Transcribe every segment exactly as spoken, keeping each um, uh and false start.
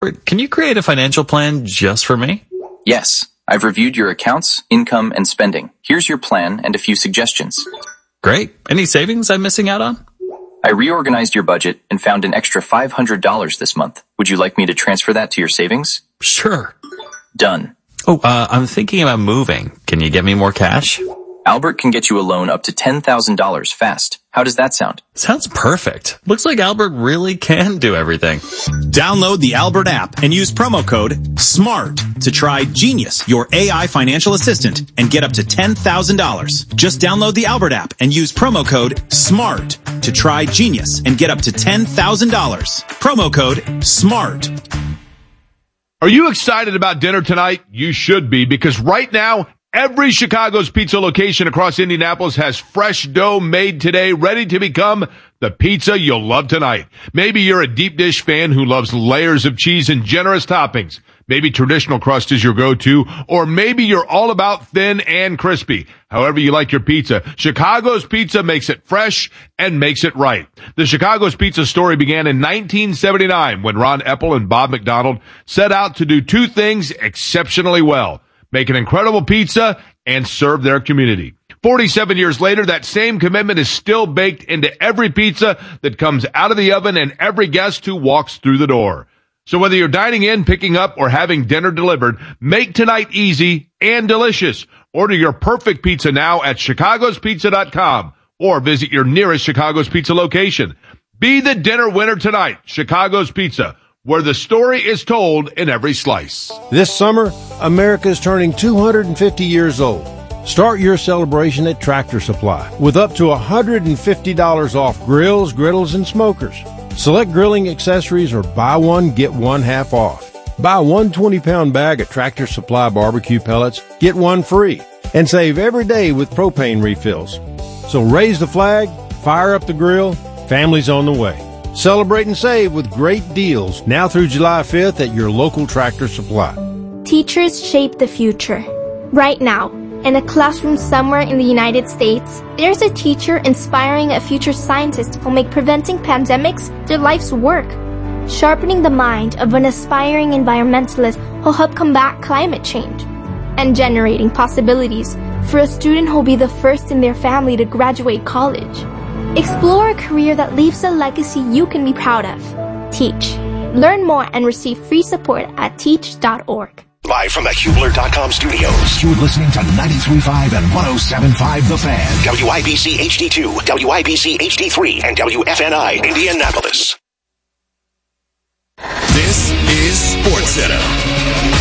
Can you create a financial plan just for me? Yes. I've reviewed your accounts, income, and spending. Here's your plan and a few suggestions. Great. Any savings I'm missing out on? I reorganized your budget and found an extra five hundred dollars this month. Would you like me to transfer that to your savings? Sure. Done. Oh, uh, I'm thinking about moving. Can you get me more cash? Albert can get you a loan up to ten thousand dollars fast. How does that sound? Sounds perfect. Looks like Albert really can do everything. Download the Albert app and use promo code SMART to try Genius, your A I financial assistant, and get up to ten thousand dollars. Just download the Albert app and use promo code SMART to try Genius and get up to ten thousand dollars. Promo code SMART. Are you excited about dinner tonight? You should be, because right now, every Chicago's Pizza location across Indianapolis has fresh dough made today, ready to become the pizza you'll love tonight. Maybe you're a deep dish fan who loves layers of cheese and generous toppings. Maybe traditional crust is your go-to, or maybe you're all about thin and crispy. However you like your pizza, Chicago's Pizza makes it fresh and makes it right. The Chicago's Pizza story began in nineteen seventy-nine when Ron Epple and Bob McDonald set out to do two things exceptionally well: make an incredible pizza and serve their community. forty-seven years later, that same commitment is still baked into every pizza that comes out of the oven and every guest who walks through the door. So whether you're dining in, picking up, or having dinner delivered, make tonight easy and delicious. Order your perfect pizza now at chicagos pizza dot com or visit your nearest Chicago's Pizza location. Be the dinner winner tonight. Chicago's Pizza, where the story is told in every slice. This summer, America is turning two hundred fifty years old. Start your celebration at Tractor Supply with up to one hundred fifty dollars off grills, griddles, and smokers. Select grilling accessories or buy one, get one half off. Buy one twenty-pound bag of Tractor Supply barbecue pellets, get one free, and save every day with propane refills. So raise the flag, fire up the grill, family's on the way. Celebrate and save with great deals now through July fifth at your local Tractor Supply. Teachers shape the future. Right now, in a classroom somewhere in the United States, there's a teacher inspiring a future scientist who'll make preventing pandemics their life's work. Sharpening the mind of an aspiring environmentalist who'll help combat climate change. And generating possibilities for a student who'll be the first in their family to graduate college. Explore a career that leaves a legacy you can be proud of. Teach. Learn more and receive free support at teach dot org. Live from the Hubler dot com studios, you're listening to ninety-three point five and one oh seven point five The Fan. W I B C H D two, W I B C H D three, and W F N I Indianapolis. This is SportsCenter.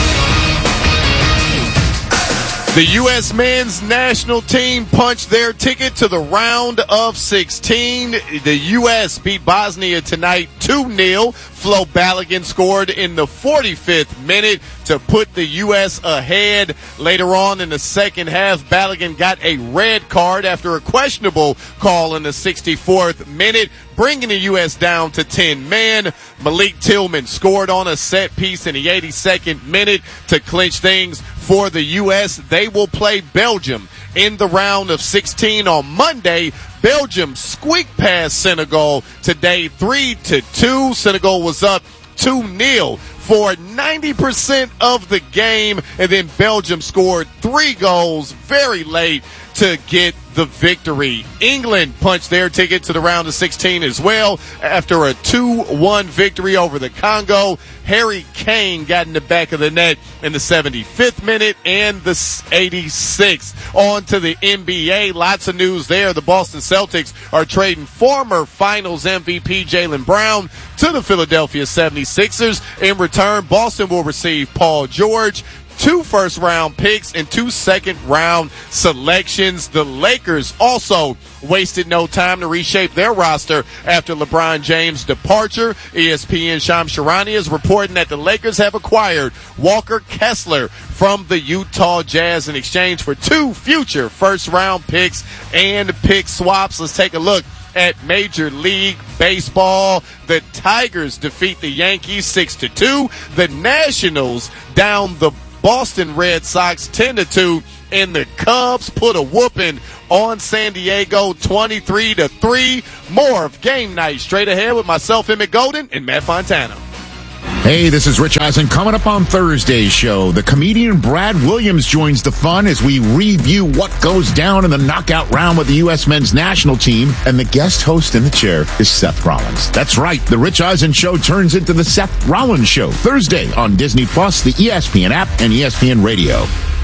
The U S men's national team punched their ticket to the round of sixteen. The U S beat Bosnia tonight two nil. Flo Balogun scored in the forty-fifth minute to put the U S ahead. Later on in the second half, Balogun got a red card after a questionable call in the sixty-fourth minute, bringing the U S down to ten men. Malik Tillman scored on a set piece in the eighty-second minute to clinch things for the U S. They will play Belgium in the round of sixteen on Monday. Belgium squeaked past Senegal today three to two. Senegal was up two nil for ninety percent of the game, and then Belgium scored three goals very late to get the victory. England punched their ticket to the round of sixteen as well after a two one victory over the Congo. Harry Kane got in the back of the net in the seventy-fifth minute and the eighty-sixth. On to the N B A. Lots of news there. The Boston Celtics are trading former Finals M V P Jaylen Brown to the Philadelphia seventy-sixers. In return, Boston will receive Paul George, two first-round picks, and two second-round selections. The Lakers also wasted no time to reshape their roster after LeBron James' departure. E S P N Shams Charania is reporting that the Lakers have acquired Walker Kessler from the Utah Jazz in exchange for two future first-round picks and pick swaps. Let's take a look at Major League Baseball. The Tigers defeat the Yankees six to two. The Nationals down the Boston Red Sox ten to two, and the Cubs put a whooping on San Diego twenty-three to three. More of Game Night straight ahead with myself, Emmett Golden, and Matt Fontana. Hey, this is Rich Eisen. Coming up on Thursday's show, the comedian Brad Williams joins the fun as we review what goes down in the knockout round with the U S men's national team. And the guest host in the chair is Seth Rollins. That's right. The Rich Eisen Show turns into the Seth Rollins Show Thursday on Disney Plus, the E S P N app, and E S P N Radio.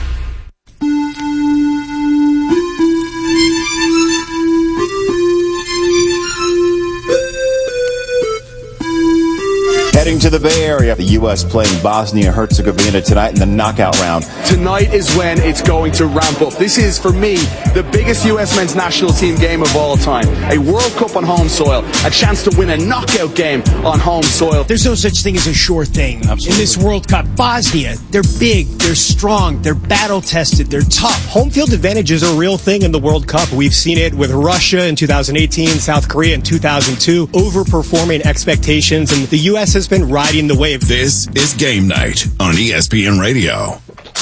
Heading to the Bay Area, the U S playing Bosnia-Herzegovina tonight in the knockout round. Tonight is when it's going to ramp up. This is, for me, the biggest U S men's national team game of all time. A World Cup on home soil, a chance to win a knockout game on home soil. There's no such thing as a sure thing. Absolutely. In this World Cup. Bosnia, they're big, they're strong, they're battle-tested, they're tough. Home field advantage is a real thing in the World Cup. We've seen it with Russia in two thousand eighteen, South Korea in two thousand two, overperforming expectations, and the U S has been riding the wave. This is Game Night on E S P N Radio.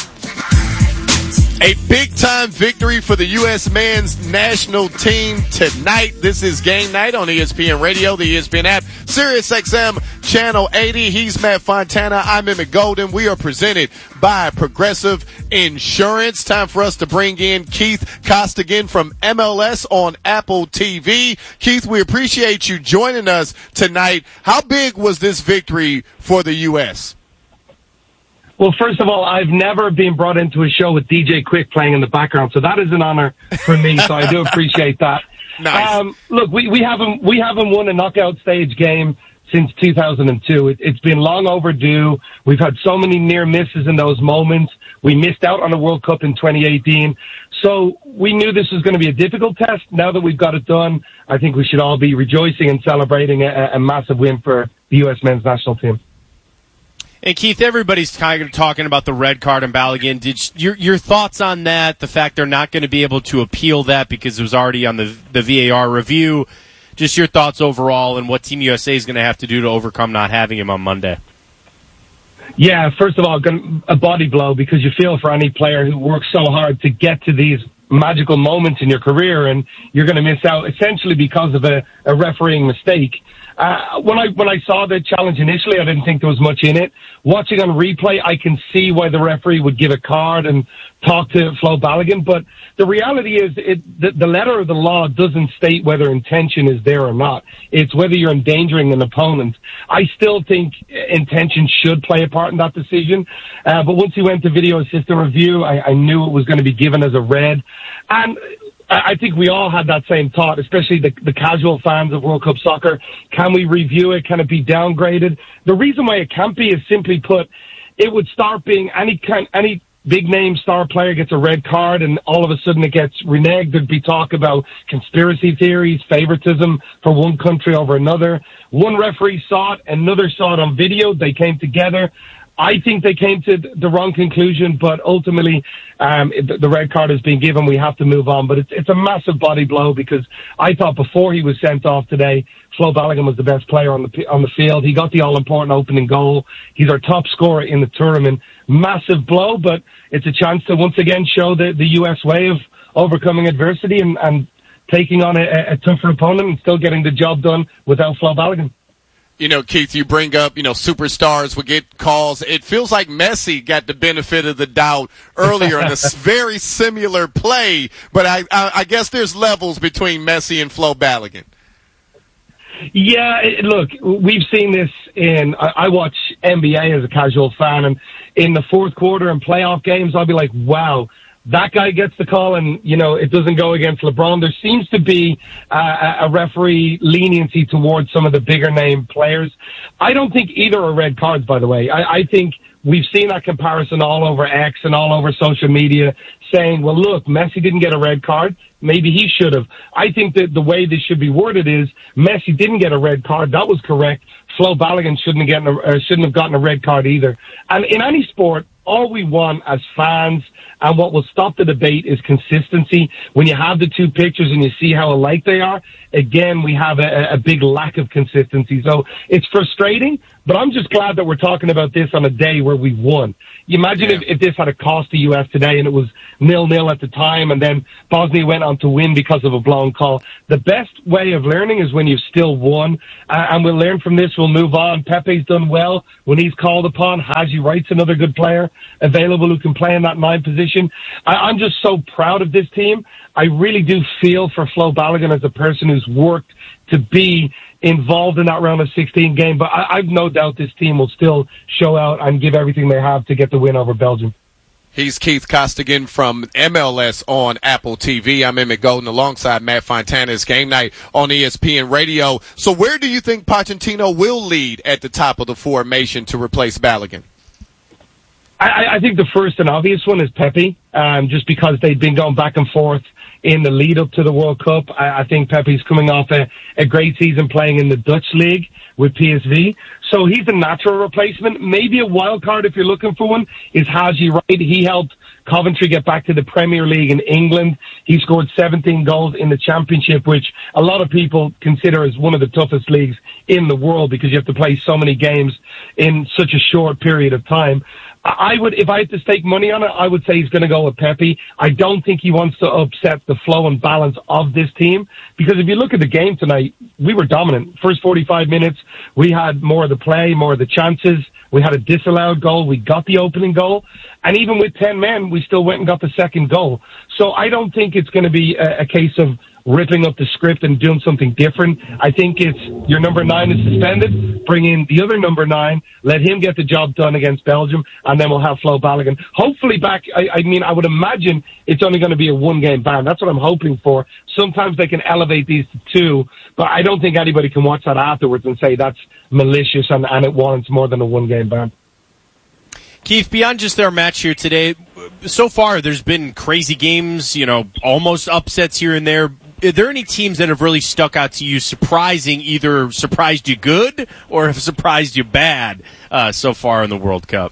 A big-time victory for the U S men's national team tonight. This is Game Night on E S P N Radio, the E S P N app, Sirius X M Channel eighty. He's Matt Fontana. I'm Emmett Golden. We are presented by Progressive Insurance. Time for us to bring in Keith Costigan from M L S on Apple T V. Keith, we appreciate you joining us tonight. How big was this victory for the U S? Well, first of all, I've never been brought into a show with D J Quick playing in the background, so that is an honor for me, so I do appreciate that. Nice. Um, look, we, we haven't we haven't won a knockout stage game since two thousand two. It, it's been long overdue. We've had so many near misses in those moments. We missed out on the World Cup in twenty eighteen. So we knew this was going to be a difficult test. Now that we've got it done, I think we should all be rejoicing and celebrating a, a massive win for the U S men's national team. And Keith, everybody's kind of talking about the red card in Balogun. Did you, your your thoughts on that? The fact they're not going to be able to appeal that because it was already on the the V A R review. Just your thoughts overall and what Team U S A is going to have to do to overcome not having him on Monday. Yeah, first of all, a body blow because you feel for any player who works so hard to get to these magical moments in your career, and you're going to miss out essentially because of a, a refereeing mistake. Uh, when I when I saw the challenge initially, I didn't think there was much in it. Watching on replay, I can see why the referee would give a card and talk to Flo Balogun. But the reality is, it, the, the letter of the law doesn't state whether intention is there or not. It's whether you're endangering an opponent. I still think intention should play a part in that decision. Uh, but once he went to video assistant review, I, I knew it was going to be given as a red. And I think we all had that same thought, especially the, the casual fans of World Cup soccer. Can we review it? Can it be downgraded? The reason why it can't be is simply put, it would start being any kind, any big name star player gets a red card and all of a sudden it gets reneged. There'd be talk about conspiracy theories, favoritism for one country over another. One referee saw it, another saw it on video. They came together. I think they came to the wrong conclusion, but ultimately um, the red card has been given. We have to move on. But it's, it's a massive body blow because I thought before he was sent off today, Flo Balogun was the best player on the on the field. He got the all-important opening goal. He's our top scorer in the tournament. Massive blow, but it's a chance to once again show the, the U S way of overcoming adversity and, and taking on a, a tougher opponent and still getting the job done without Flo Balogun. You know, Keith, you bring up, you know, superstars would get calls. It feels like Messi got the benefit of the doubt earlier in a very similar play, but I, I, I guess there's levels between Messi and Flo Balogun. Yeah, it, look, we've seen this in, I, I watch N B A as a casual fan, and in the fourth quarter and playoff games, I'll be like, wow, that guy gets the call and, you know, it doesn't go against LeBron. There seems to be uh, a referee leniency towards some of the bigger name players. I don't think either are red cards, by the way. I, I think we've seen that comparison all over X and all over social media saying, well, look, Messi didn't get a red card. Maybe he should have. I think that the way this should be worded is Messi didn't get a red card. That was correct. Flo Balogun shouldn't have, gotten a, uh, shouldn't have gotten a red card either. And in any sport, all we want as fans and what will stop the debate is consistency. When you have the two pictures and you see how alike they are, again, we have a, a big lack of consistency. So it's frustrating, But I'm just glad that we're talking about this on a day where we won. You imagine yeah. if, if this had a cost the U S today and it was nil-nil at the time and then Bosnia went on to win because of a blown call. The best way of learning is when you've still won. Uh, and we'll learn from this. We'll move on. Pepe's done well when he's called upon. Haji Wright's another good player available who can play in that nine position. I, I'm just so proud of this team. I really do feel for Flo Balogun as a person who's worked to be involved in that round of sixteen game, but I, I've no doubt this team will still show out and give everything they have to get the win over Belgium. He's Keith Costigan from M L S on Apple T V. I'm Emmett Golden alongside Matt Fontana. It's game night on E S P N Radio. So where do you think Pochettino will lead at the top of the formation to replace Balogun? I, I think the first and obvious one is Pepe, um, just because they've been going back and forth in the lead up to the World Cup. I, I think Pepe's coming off a, a great season playing in the Dutch league with P S V. So he's a natural replacement. Maybe a wild card if you're looking for one is Haji Wright. He helped Coventry get back to the Premier League in England. He scored seventeen goals in the Championship, which a lot of people consider as one of the toughest leagues in the world because you have to play so many games in such a short period of time. I would, if I had to stake money on it, I would say he's going to go with Pepe. I don't think he wants to upset the flow and balance of this team because if you look at the game tonight, we were dominant. First forty-five minutes, we had more of the play, more of the chances. We had a disallowed goal. We got the opening goal. And even with ten men, we still went and got the second goal. So I don't think it's going to be a, a case of ripping up the script and doing something different. I think it's your number nine is suspended, bring in the other number nine, let him get the job done against Belgium, and then we'll have Flo Balogun. Hopefully back, I, I mean, I would imagine it's only going to be a one-game ban. That's what I'm hoping for. Sometimes they can elevate these to two, but I don't think anybody can watch that afterwards and say that's malicious and, and it warrants more than a one-game ban. Keith, beyond just their match here today, so far there's been crazy games, you know, almost upsets here and there. Are there any teams that have really stuck out to you, surprising, either surprised you good or have surprised you bad uh, so far in the World Cup?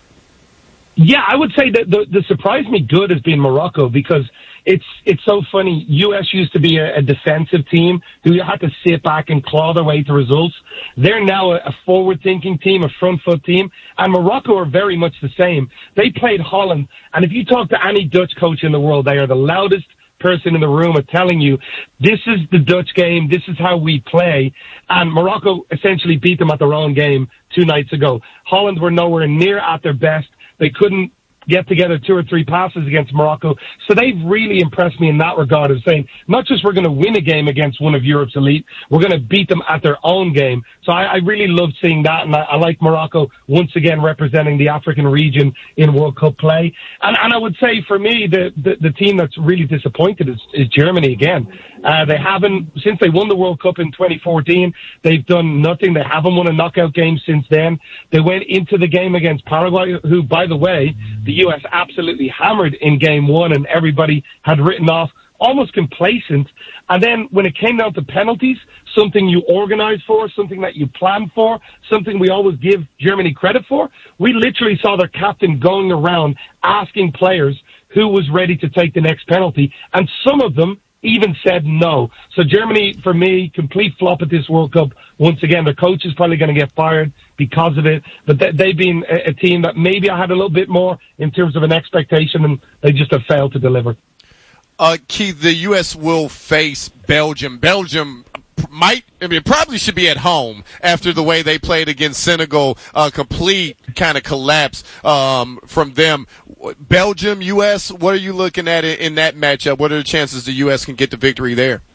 Yeah, I would say that the, the surprised me good has been Morocco because it's it's so funny. U S used to be a, a defensive team who had to sit back and claw their way to results. They're now a, a forward-thinking team, a front-foot team, and Morocco are very much the same. They played Holland, and if you talk to any Dutch coach in the world, they are the loudest person in the room are telling you, this is the Dutch game, this is how we play. And Morocco essentially beat them at their own game two nights ago. Holland were nowhere near at their best. They couldn't get together two or three passes against Morocco. So they've really impressed me in that regard of saying, not just we're going to win a game against one of Europe's elite, we're going to beat them at their own game. So I, I really love seeing that, and I, I like Morocco once again representing the African region in World Cup play. And, and I would say for me, the, the, the team that's really disappointed is, is Germany again. Uh, they haven't, since they won the World Cup in twenty fourteen, they've done nothing. They haven't won a knockout game since then. They went into the game against Paraguay, who, by the way, the U S absolutely hammered in game one, and everybody had written off almost complacent. And then when it came down to penalties, something you organized for, something that you planned for, something we always give Germany credit for, we literally saw their captain going around asking players who was ready to take the next penalty, and some of them even said no. So Germany, for me, complete flop at this World Cup. Once again, their coach is probably going to get fired because of it. But they, they've been a, a team that maybe I had a little bit more in terms of an expectation, and they just have failed to deliver. Uh, Keith, the U S will face Belgium. Belgium might, I mean, probably should be at home after the way they played against Senegal. A complete kind of collapse um, from them. Belgium, U S, what are you looking at in that matchup? What are the chances the U S can get the victory there?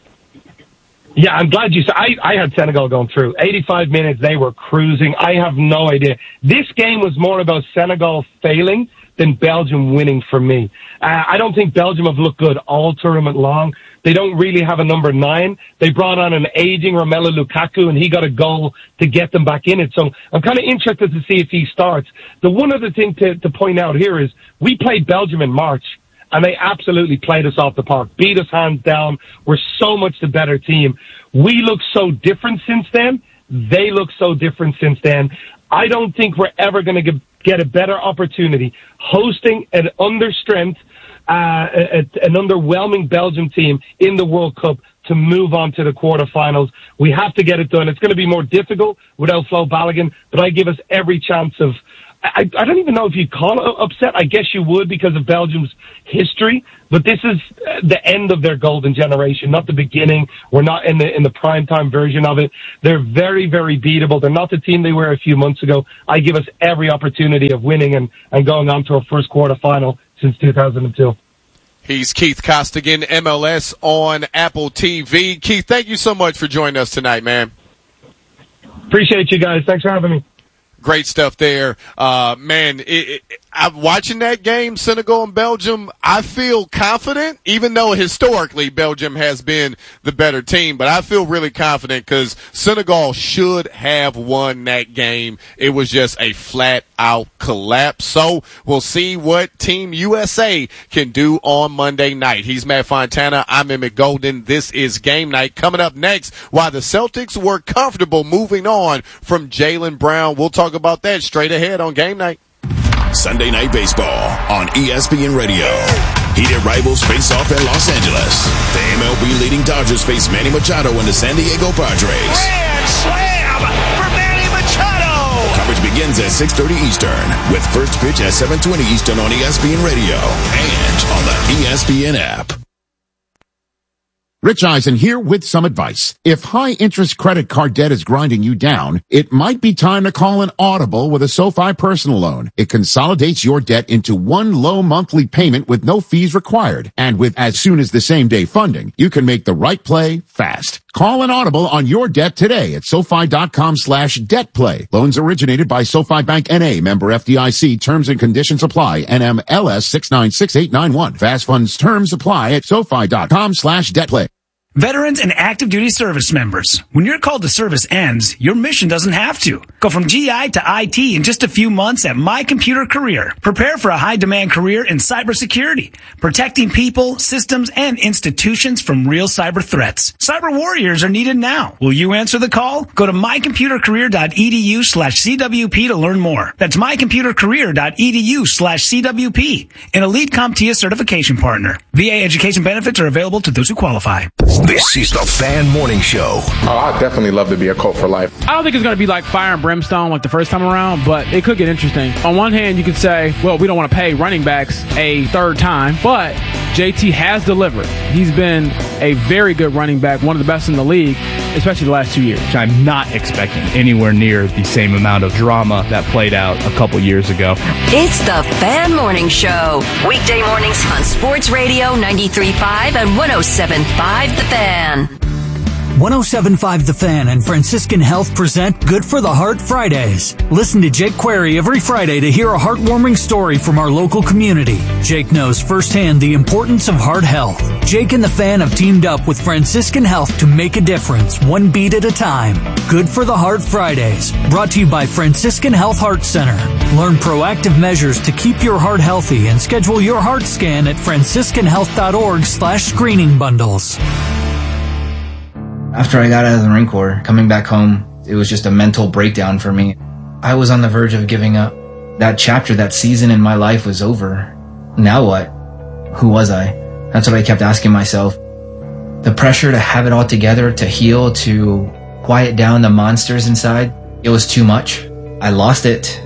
Yeah, I'm glad you said. I, I had Senegal going through. eighty-five minutes, they were cruising. I have no idea. This game was more about Senegal failing than Belgium winning for me. Uh, I don't think Belgium have looked good all tournament long. They don't really have a number nine. They brought on an aging Romelu Lukaku, and he got a goal to get them back in it. So I'm kind of interested to see if he starts. The one other thing to, to point out here is we played Belgium in March, and they absolutely played us off the park, beat us hands down. We're so much the better team. We look so different since then. They look so different since then. I don't think we're ever going to get a better opportunity hosting an understrength, uh, a, an underwhelming Belgium team in the World Cup to move on to the quarterfinals. We have to get it done. It's going to be more difficult without Flo Balogun, but I give us every chance of, I, I don't even know if you'd call it upset. I guess you would because of Belgium's history, but this is the end of their golden generation, not the beginning. We're not in the in the primetime version of it. They're very, very beatable. They're not the team they were a few months ago. I give us every opportunity of winning and, and going on to our first quarterfinal since two thousand two. He's Keith Costigan, M L S on Apple T V. Keith, thank you so much for joining us tonight, man. Appreciate you guys. Thanks for having me. Great stuff there. Uh, man, it, it, I'm watching that game, Senegal and Belgium. I feel confident, even though historically Belgium has been the better team, but I feel really confident because Senegal should have won that game. It was just a flat out collapse. So we'll see what Team U S A can do on Monday night. He's Matt Fontana. I'm Emmett Golden. This is Game Night. Coming up next, why the Celtics were comfortable moving on from Jaylen Brown. We'll talk about that straight ahead on Game Night. Sunday Night Baseball on E S P N Radio. Heated rivals face off in Los Angeles. The M L B leading Dodgers face Manny Machado and the San Diego Padres. Grand slam for Manny Machado! Coverage begins at six thirty Eastern with first pitch at seven twenty Eastern on E S P N Radio and on the E S P N app. Rich Eisen here with some advice. If high-interest credit card debt is grinding you down, it might be time to call an Audible with a SoFi personal loan. It consolidates your debt into one low monthly payment with no fees required. And with as soon as the same day funding, you can make the right play fast. Call an Audible on your debt today at SoFi.com slash debt play. Loans originated by SoFi Bank N A, member F D I C. Terms and conditions apply. N M L S six nine six eight nine one. Fast funds terms apply at SoFi.com slash debt play. Veterans and active duty service members, when your call to service ends, your mission doesn't have to. Go from G I to I T in just a few months at My Computer Career. Prepare for a high-demand career in cybersecurity, protecting people, systems, and institutions from real cyber threats. Cyber warriors are needed now. Will you answer the call? Go to mycomputercareer.edu slash CWP to learn more. That's mycomputercareer.edu slash CWP, an elite CompTIA certification partner. V A education benefits are available to those who qualify. This is the Fan Morning Show. Oh, I'd definitely love to be a Colt for life. I don't think it's going to be like fire and brimstone like the first time around, but it could get interesting. On one hand, you could say, well, we don't want to pay running backs a third time, but J T has delivered. He's been a very good running back, one of the best in the league, especially the last two years. I'm not expecting anywhere near the same amount of drama that played out a couple years ago. It's the Fan Morning Show. Weekday mornings on Sports Radio ninety-three point five and one oh seven point five The Fan. one oh seven point five The Fan and Franciscan Health present Good for the Heart Fridays. Listen to Jake Query every Friday to hear a heartwarming story from our local community. Jake knows firsthand the importance of heart health. Jake and the Fan have teamed up with Franciscan Health to make a difference, one beat at a time. Good for the Heart Fridays, brought to you by Franciscan Health Heart Center. Learn proactive measures to keep your heart healthy and schedule your heart scan at franciscanhealth.org slash screening bundles. After I got out of the Marine Corps, coming back home, it was just a mental breakdown for me. I was on the verge of giving up. That chapter, that season in my life was over. Now what? Who was I? That's what I kept asking myself. The pressure to have it all together, to heal, to quiet down the monsters inside, it was too much. I lost it.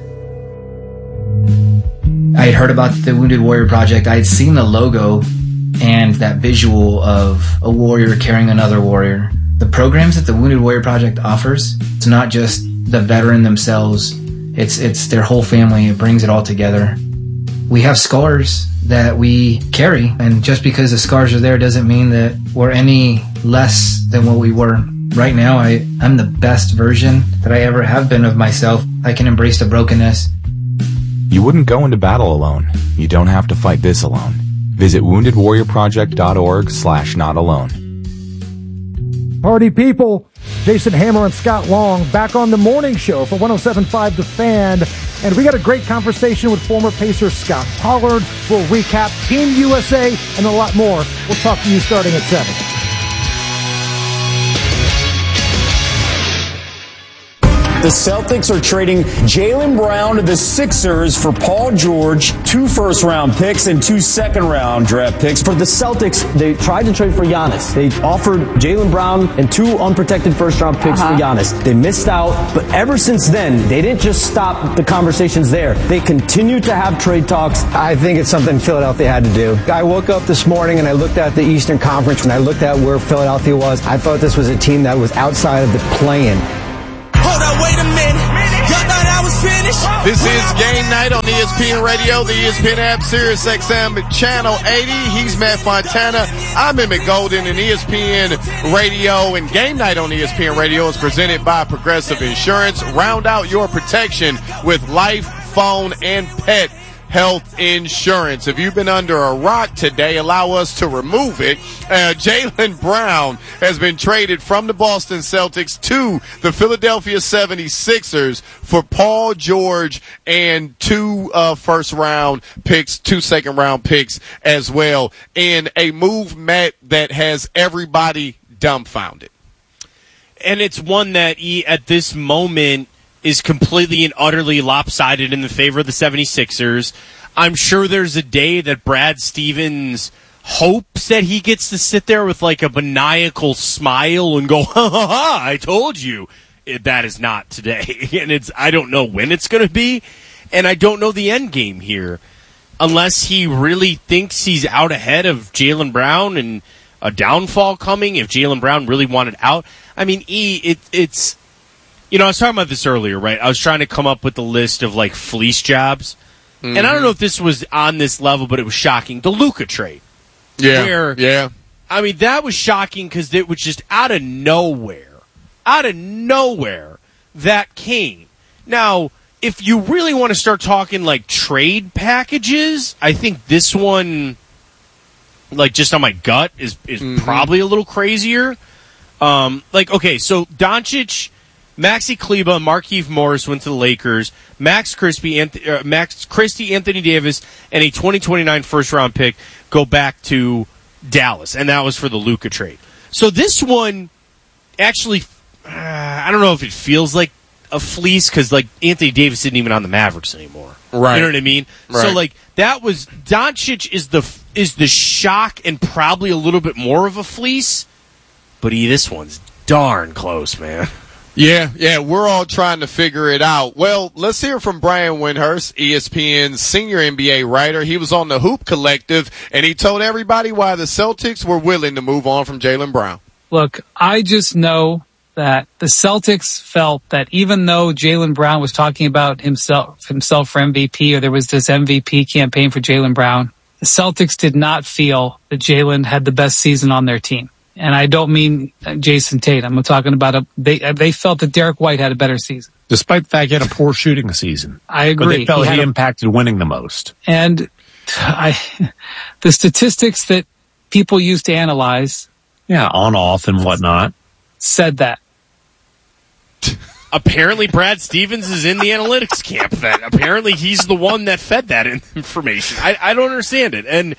I had heard about the Wounded Warrior Project. I had seen the logo and that visual of a warrior carrying another warrior. The programs that the Wounded Warrior Project offers, it's not just the veteran themselves, it's it's their whole family. It brings it all together. We have scars that we carry, and just because the scars are there doesn't mean that we're any less than what we were. Right now, I, I'm the best version that I ever have been of myself. I can embrace the brokenness. You wouldn't go into battle alone. You don't have to fight this alone. Visit woundedwarriorproject.org slash not alone. Party people, Jason Hammer and Scott Long back on the morning show for one oh seven point five The Fan. And we got a great conversation with former Pacer Scott Pollard. We'll recap Team U S A and a lot more. We'll talk to you starting at seven. The Celtics are trading Jaylen Brown to the Sixers for Paul George, two first-round picks and two second-round draft picks. For the Celtics, they tried to trade for Giannis. They offered Jaylen Brown and two unprotected first-round picks uh-huh. for Giannis. They missed out, but ever since then, they didn't just stop the conversations there. They continued to have trade talks. I think it's something Philadelphia had to do. I woke up this morning and I looked at the Eastern Conference and I looked at where Philadelphia was. I thought this was a team that was outside of the play-in. Hold on, wait a minute. Y'all thought I was finished? This is Game Night on E S P N Radio, the E S P N app, Sirius X M, Channel eighty. He's Matt Fontana. I'm Emmett Golden, and E S P N Radio. And Game Night on E S P N Radio is presented by Progressive Insurance. Round out your protection with life, phone, and pet health insurance. If you've been under a rock today, allow us to remove it. Uh, Jaylen Brown has been traded from the Boston Celtics to the Philadelphia seventy-sixers for Paul George and two uh, first-round picks, two second-round picks as well, in a move, Matt, that has everybody dumbfounded. And it's one that, he, at this moment, is completely and utterly lopsided in the favor of the seventy-sixers. I'm sure there's a day that Brad Stevens hopes that he gets to sit there with like a maniacal smile and go, ha ha ha, I told you. It, that is not today. And it's I don't know when it's going to be, and I don't know the end game here. Unless he really thinks he's out ahead of Jaylen Brown and a downfall coming, if Jaylen Brown really wanted out. I mean, E, it, it's... You know, I was talking about this earlier, right? I was trying to come up with the list of, like, fleece jobs. Mm-hmm. And I don't know if this was on this level, but it was shocking. The Luka trade. Yeah, where, yeah. I mean, that was shocking because it was just out of nowhere. Out of nowhere, that came. Now, if you really want to start talking, like, trade packages, I think this one, like, just on my gut, is, is mm-hmm. probably a little crazier. Um, like, okay, so Doncic... Maxi Kleba and Markieff Morris went to the Lakers. Max Christie, uh, Max Christie, Anthony Davis, and a twenty twenty-nine first-round pick go back to Dallas, and that was for the Luka trade. So this one actually, uh, I don't know if it feels like a fleece because like Anthony Davis isn't even on the Mavericks anymore. Right. You know what I mean? Right. So like that was Doncic is the is the shock and probably a little bit more of a fleece, but e, this one's darn close, man. Yeah, yeah, we're all trying to figure it out. Well, let's hear from Brian Windhorst, E S P N's senior N B A writer. He was on the Hoop Collective, and he told everybody why the Celtics were willing to move on from Jaylen Brown. Look, I just know that the Celtics felt that even though Jaylen Brown was talking about himself himself for M V P, or there was this M V P campaign for Jaylen Brown, the Celtics did not feel that Jaylen had the best season on their team. And I don't mean Jason Tatum. I'm talking about a, they they felt that Derek White had a better season. Despite the fact he had a poor shooting season. I agree. But they felt he, he a, impacted winning the most. And I, the statistics that people used to analyze. Yeah, on, off, and whatnot. Said that. Apparently Brad Stevens is in the analytics camp then. Apparently he's the one that fed that information. I, I don't understand it. And...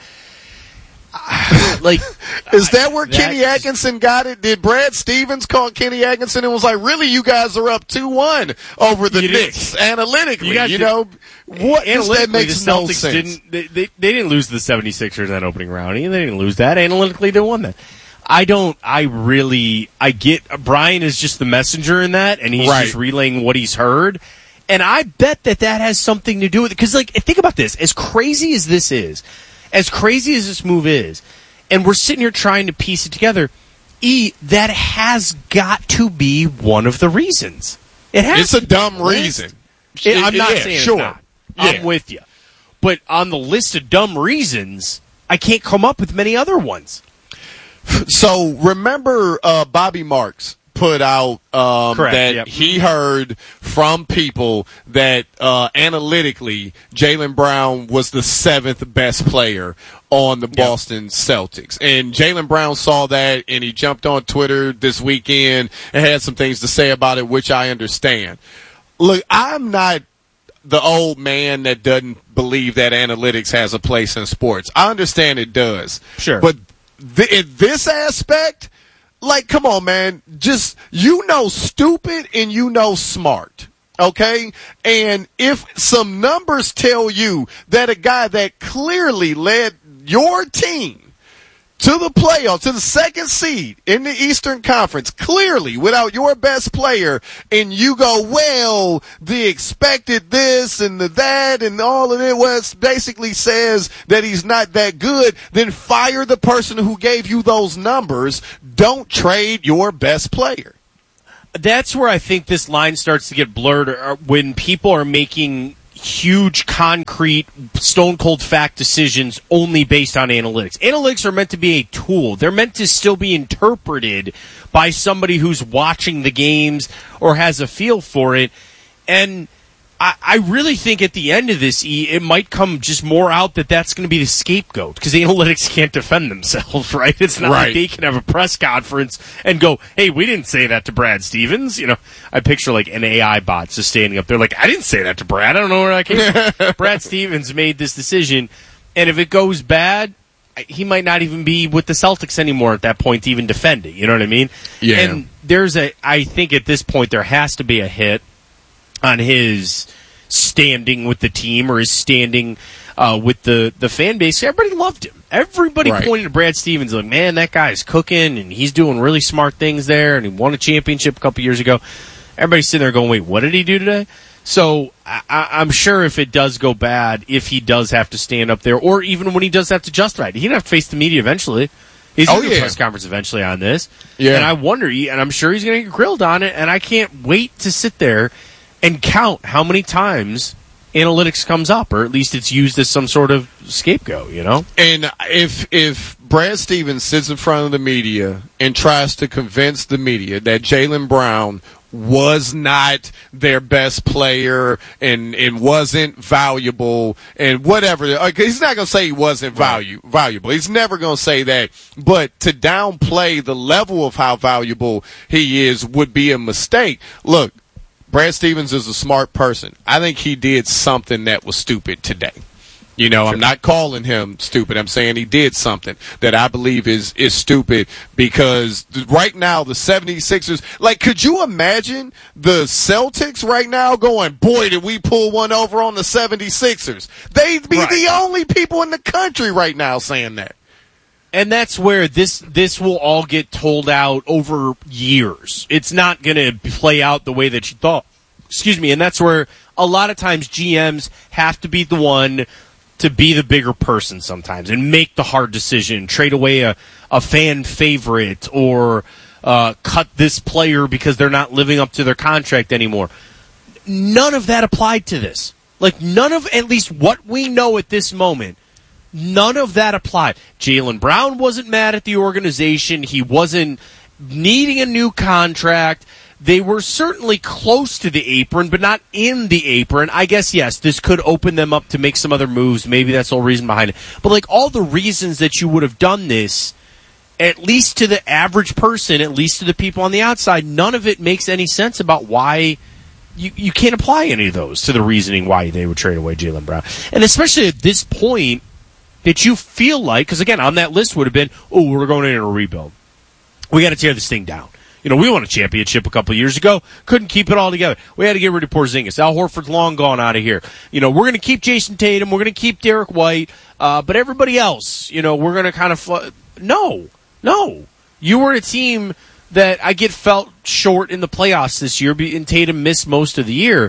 like, is that where that Kenny Atkinson got it? Did Brad Stevens call Kenny Atkinson and was like, really, you guys are up two one over the Knicks analytically? You, you know, what analytically, that makes the no Celtics sense. Didn't, they, they, they didn't lose the seventy-sixers in that opening round. They didn't lose that. Analytically, they won that. I don't, I really, I get, Brian is just the messenger in that, and he's right. just relaying what he's heard. And I bet that that has something to do with it. Because, like, think about this. As crazy as this is, as crazy as this move is, and we're sitting here trying to piece it together, E, that has got to be one of the reasons. It has. It's a dumb reason. It, I'm not yeah, saying sure. it's not. Yeah. I'm with you. But on the list of dumb reasons, I can't come up with many other ones. So remember uh, Bobby Marks put out um, Correct, that yep. he heard from people that uh, analytically Jaylen Brown was the seventh best player on the Boston yep. Celtics. And Jaylen Brown saw that, and he jumped on Twitter this weekend and had some things to say about it, which I understand. Look, I'm not the old man that doesn't believe that analytics has a place in sports. I understand it does. Sure. But th- in this aspect, like, come on, man. Just, you know stupid and you know smart. Okay? And if some numbers tell you that a guy that clearly led your team to the playoffs, to the second seed in the Eastern Conference, clearly without your best player, and you go, well, the expected this and the that and all of it was basically says that he's not that good, then fire the person who gave you those numbers. Don't trade your best player. That's where I think this line starts to get blurred, when people are making huge, concrete, stone-cold fact decisions only based on analytics. Analytics are meant to be a tool. They're meant to still be interpreted by somebody who's watching the games or has a feel for it. And I, I really think at the end of this, E, it might come just more out that that's going to be the scapegoat, because the analytics can't defend themselves, right? It's not right. like they can have a press conference and go, hey, we didn't say that to Brad Stevens. You know, I picture like an A I bot just standing up there like, I didn't say that to Brad. I don't know where that came from. Brad Stevens made this decision, and if it goes bad, he might not even be with the Celtics anymore at that point to even defend it. You know what I mean? Yeah. And there's a, I think at this point there has to be a hit on his standing with the team or his standing uh, with the, the fan base. Everybody loved him. Everybody right. pointed to Brad Stevens like, man, that guy's cooking, and he's doing really smart things there, and he won a championship a couple years ago. Everybody's sitting there going, wait, what did he do today? So I, I'm sure if it does go bad, if he does have to stand up there, or even when he does have to justify it, he's going to have to face the media eventually. He's going to oh, do yeah. a press conference eventually on this. Yeah. And I wonder, and I'm sure he's going to get grilled on it, and I can't wait to sit there and count how many times analytics comes up, or at least it's used as some sort of scapegoat, you know? And if if Brad Stevens sits in front of the media and tries to convince the media that Jaylen Brown was not their best player and, and wasn't valuable and whatever, he's not going to say he wasn't value, valuable. He's never going to say that. But to downplay the level of how valuable he is would be a mistake. Look, Brad Stevens is a smart person. I think he did something that was stupid today. You know, I'm not calling him stupid. I'm saying he did something that I believe is, is stupid, because right now the seventy-sixers, like, could you imagine the Celtics right now going, boy, did we pull one over on the seventy-sixers? They'd be right. the only people in the country right now saying that. And that's where this this will all get told out over years. It's not going to play out the way that you thought. Excuse me. And that's where a lot of times G Ms have to be the one to be the bigger person sometimes and make the hard decision, trade away a, a fan favorite, or uh, cut this player because they're not living up to their contract anymore. None of that applied to this. Like, none of, at least what we know at this moment, none of that applied. Jaylen Brown wasn't mad at the organization. He wasn't needing a new contract. They were certainly close to the apron, but not in the apron. I guess, yes, this could open them up to make some other moves. Maybe that's the whole reason behind it. But, like, all the reasons that you would have done this, at least to the average person, at least to the people on the outside, none of it makes any sense about why you, you can't apply any of those to the reasoning why they would trade away Jaylen Brown. And especially at this point, that you feel like, because again, on that list would have been, oh, we're going in a rebuild. We got to tear this thing down. You know, we won a championship a couple of years ago, couldn't keep it all together. We had to get rid of Porzingis. Al Horford's long gone out of here. You know, we're going to keep Jason Tatum, we're going to keep Derek White, uh, but everybody else, you know, we're going to kind of, fl- no, no. You were a team that I get felt short in the playoffs this year, and Tatum missed most of the year.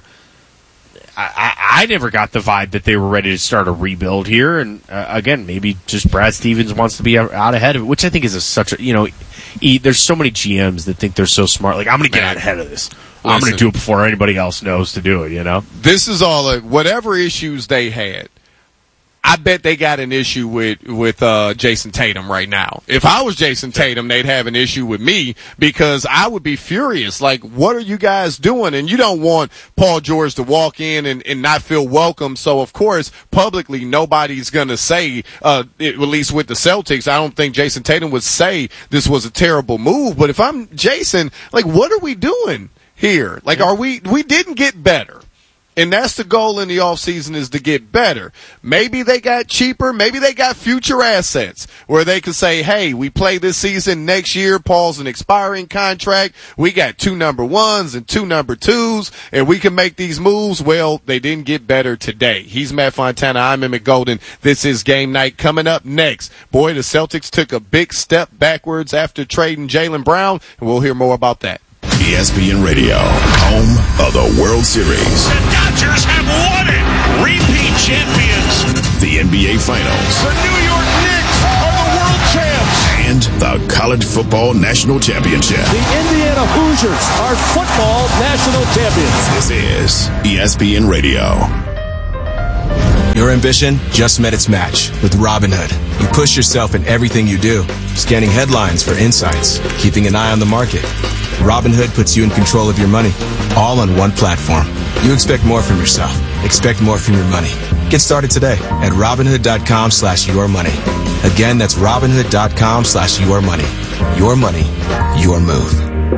I, I, I never got the vibe that they were ready to start a rebuild here, and uh, again, maybe just Brad Stevens wants to be out, out ahead of it, which I think is a, such a, you know, he, there's so many G Ms that think they're so smart. Like, I'm going to get out ahead of this. Listen, I'm going to do it before anybody else knows to do it, you know? This is all, like, whatever issues they had, I bet they got an issue with with uh, Jason Tatum right now. If I was Jason Tatum, they'd have an issue with me, because I would be furious. Like, what are you guys doing? And you don't want Paul George to walk in and, and not feel welcome. So, of course, publicly, nobody's going to say, uh, it, at least with the Celtics, I don't think Jason Tatum would say this was a terrible move. But if I'm Jason, like, what are we doing here? Like, are we, we didn't get better. And that's the goal in the offseason, is to get better. Maybe they got cheaper. Maybe they got future assets where they could say, hey, we play this season next year. Paul's an expiring contract. We got two number ones and two number twos, and we can make these moves. Well, they didn't get better today. He's Matt Fontana. I'm Emmett Golden. This is Game Night. Coming up next, boy, the Celtics took a big step backwards after trading Jaylen Brown, and we'll hear more about that. E S P N Radio, home of the World Series. The Dodgers have won it! Repeat champions! The N B A Finals. The New York Knicks are the world champs! And the College Football National Championship. The Indiana Hoosiers are football national champions. This is E S P N Radio. Your ambition just met its match with Robinhood. You push yourself in everything you do, scanning headlines for insights, keeping an eye on the market. Robinhood puts you in control of your money, all on one platform. You expect more from yourself. Expect more from your money. Get started today at Robinhood.com slash your money. Again, that's Robinhood.com slash your money. Your money, your move.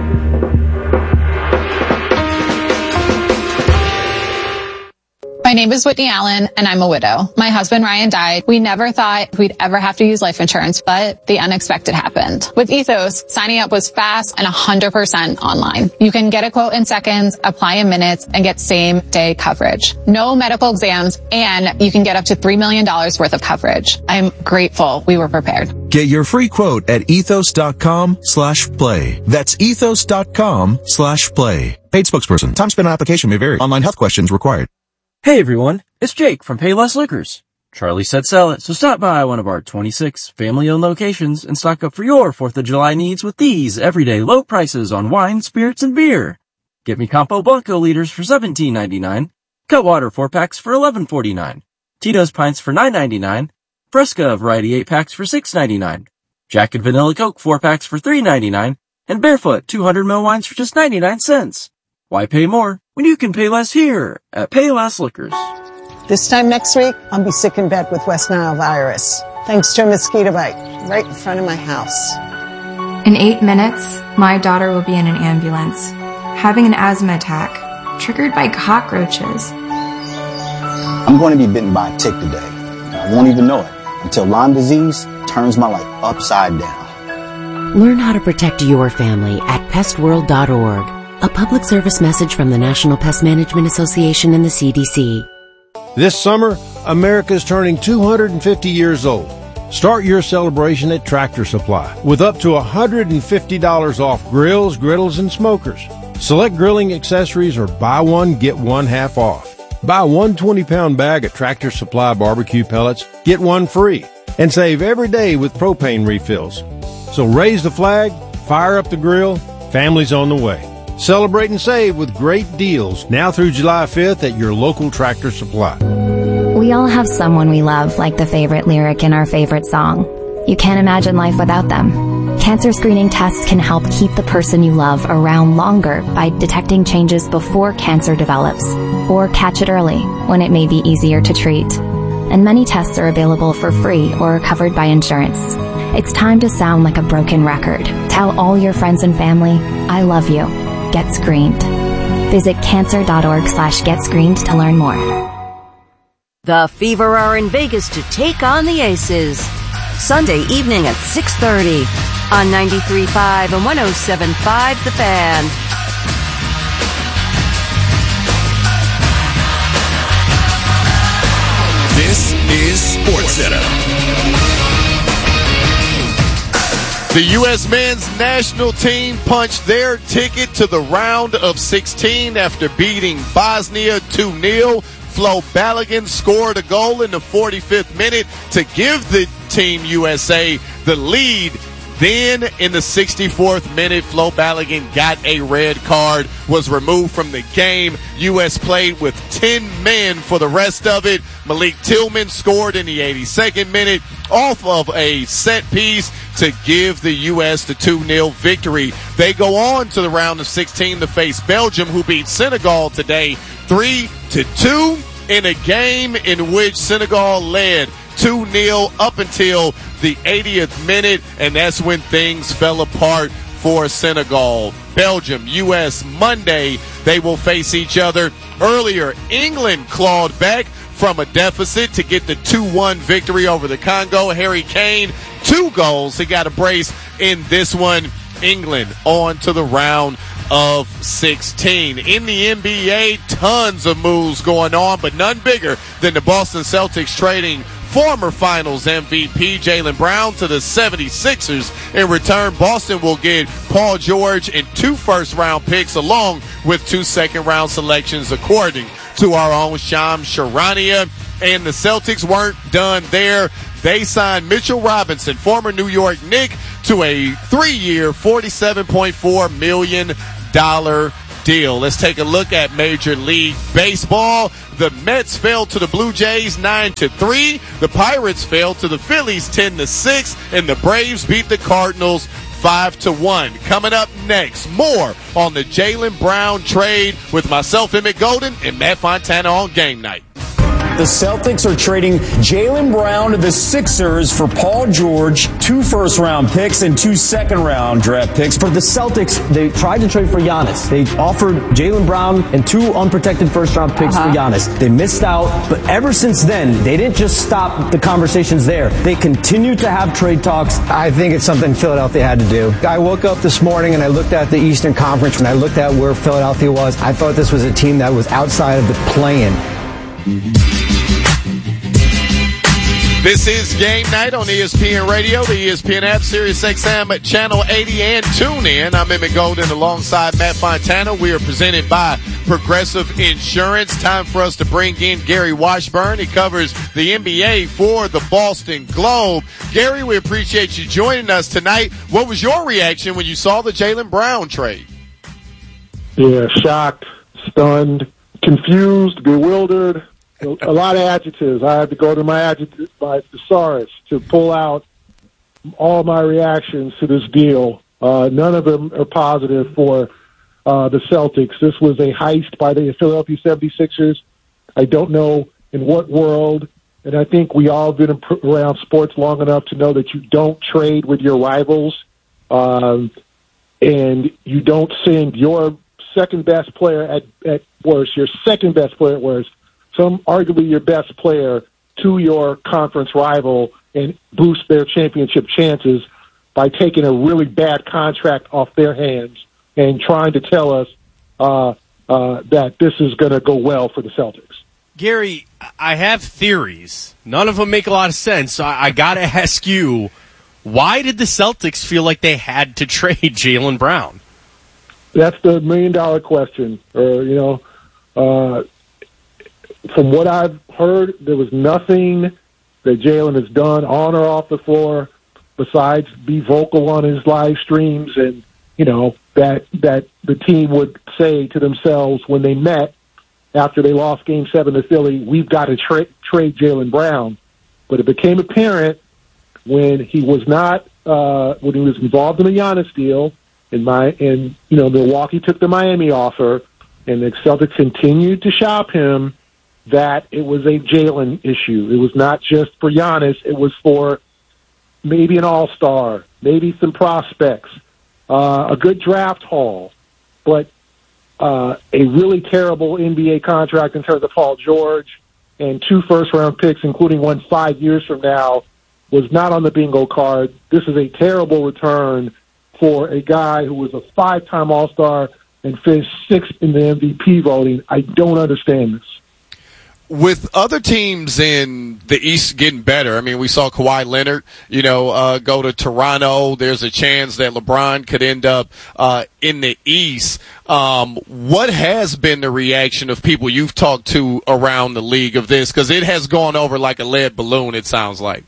My name is Whitney Allen, and I'm a widow. My husband, Ryan, died. We never thought we'd ever have to use life insurance, but the unexpected happened. With Ethos, signing up was fast and one hundred percent online. You can get a quote in seconds, apply in minutes, and get same-day coverage. No medical exams, and you can get up to three million dollars worth of coverage. I'm grateful we were prepared. Get your free quote at ethos.com slash play. That's ethos.com slash play. Paid spokesperson. Time spent on application may vary. Online health questions required. Hey everyone, it's Jake from Payless Liquors. Charlie said sell it, so stop by one of our twenty-six family-owned locations and stock up for your fourth of July needs with these everyday low prices on wine, spirits, and beer. Get me Campo Blanco liters for seventeen ninety-nine, Cutwater four packs for eleven forty-nine, Tito's pints for nine ninety-nine, Fresca variety eight packs for six ninety-nine, Jack and Vanilla Coke four packs for three ninety-nine, and Barefoot two hundred milliliter wines for just ninety-nine cents. Why pay more when you can pay less here at Payless Liquors? This time next week, I'll be sick in bed with West Nile virus, thanks to a mosquito bite right in front of my house. In eight minutes, my daughter will be in an ambulance, having an asthma attack triggered by cockroaches. I'm going to be bitten by a tick today. I won't even know it until Lyme disease turns my life upside down. Learn how to protect your family at pest world dot org. A public service message from the National Pest Management Association and the C D C. This summer, America's turning two hundred fifty years old. Start your celebration at Tractor Supply with up to one hundred fifty dollars off grills, griddles, and smokers. Select grilling accessories or buy one, get one half off. Buy one twenty-pound bag of Tractor Supply barbecue pellets, get one free. And save every day with propane refills. So raise the flag, fire up the grill, family's on the way. Celebrate and save with great deals now through July fifth at your local Tractor Supply. We all have someone we love, like the favorite lyric in our favorite song. You can't imagine life without them. Cancer screening tests can help keep the person you love around longer by detecting changes before cancer develops, or catch it early when it may be easier to treat. And many tests are available for free or covered by insurance. It's time to sound like a broken record. Tell all your friends and family, I love you. Get screened. Visit cancer.org slash get screened to learn more. The Fever are in Vegas to take on the Aces. Sunday evening at six thirty on ninety-three point five and one oh seven point five The Fan. This is SportsCenter. The U S men's national team punched their ticket to the round of sixteen after beating Bosnia two nil. Flo Balogun scored a goal in the forty-fifth minute to give the Team U S A the lead. Then in the sixty-fourth minute, Flo Balogun got a red card, was removed from the game. U S played with ten men for the rest of it. Malik Tillman scored in the eighty-second minute off of a set piece to give the U S the two nil victory. They go on to the round of sixteen to face Belgium, who beat Senegal today three to two in a game in which Senegal led two nil up until the eightieth minute, and that's when things fell apart for Senegal. Belgium. U S Monday, they will face each other. Earlier, England clawed back from a deficit to get the two one victory over the Congo. Harry Kane, two goals. He got a brace in this one. England on to the round of sixteen. In the N B A, tons of moves going on, but none bigger than the Boston Celtics trading former Finals M V P Jaylen Brown to the seventy-sixers. In return, Boston will get Paul George and two first-round picks along with two second-round selections, according to our own Shams Charania. And the Celtics weren't done there. They signed Mitchell Robinson, former New York Knick, to a three-year, forty-seven point four million dollars deal. Let's take a look at Major League Baseball. The Mets fell to the Blue Jays nine to three. The Pirates fell to the Phillies ten to six. And the Braves beat the Cardinals five to one. Coming up next, more on the Jaylen Brown trade with myself, Emmett Golden, and Matt Fontana on Game Night. The Celtics are trading Jaylen Brown to the Sixers for Paul George, two first-round picks and two second-round draft picks. For the Celtics, they tried to trade for Giannis. They offered Jaylen Brown and two unprotected first-round picks uh-huh. for Giannis. They missed out, but ever since then, they didn't just stop the conversations there. They continued to have trade talks. I think it's something Philadelphia had to do. I woke up this morning and I looked at the Eastern Conference and I looked at where Philadelphia was. I thought this was a team that was outside of the play-in. This is Game Night on E S P N Radio, the E S P N app, Sirius X M at Channel eighty, and TuneIn. I'm Emmett Golden alongside Matt Fontana. We are presented by Progressive Insurance. Time for us to bring in Gary Washburn. He covers the N B A for the Boston Globe. Gary, we appreciate you joining us tonight. What was your reaction when you saw the Jaylen Brown trade? Yeah, shocked, stunned, confused, bewildered. A lot of adjectives. I had to go to my adjective, my thesaurus to pull out all my reactions to this deal. Uh, none of them are positive for uh, the Celtics. This was a heist by the Philadelphia seventy-sixers. I don't know in what world, and I think we all have been around sports long enough to know that you don't trade with your rivals, um, and you don't send your second best player at, at worst, your second best player at worst, some arguably your best player, to your conference rival and boost their championship chances by taking a really bad contract off their hands and trying to tell us uh, uh, that this is going to go well for the Celtics. Gary, I have theories. None of them make a lot of sense. So I, I got to ask you, why did the Celtics feel like they had to trade Jaylen Brown? That's the million-dollar question. Or, you know, uh, from what I've heard, there was nothing that Jaylen has done on or off the floor besides be vocal on his live streams, and you know that that the team would say to themselves when they met after they lost Game Seven to Philly, "We've got to tra- trade Jaylen Brown." But it became apparent when he was not uh, when he was involved in the Giannis deal, and my and you know Milwaukee took the Miami offer, and the Celtics continued to shop him, that it was a Jaylen issue. It was not just for Giannis. It was for maybe an all-star, maybe some prospects, uh, a good draft haul, but uh, a really terrible N B A contract in terms of Paul George and two first-round picks, including one five years from now, was not on the bingo card. This is a terrible return for a guy who was a five-time all-star and finished sixth in the M V P voting. I don't understand this. With other teams in the East getting better, I mean, we saw Kawhi Leonard, you know, uh, go to Toronto. There's a chance that LeBron could end up uh, in the East. Um, what has been the reaction of people you've talked to around the league of this? Because it has gone over like a lead balloon, it sounds like.